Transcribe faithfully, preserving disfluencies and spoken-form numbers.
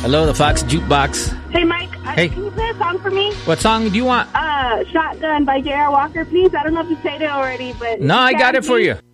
Hello, the Fox Jukebox. Hey, Mike, Hey. I, can you play a song for me? What song do you want? Uh, Shotgun by J R. Walker, please. I don't know if you played it already, but... No, I got it for you.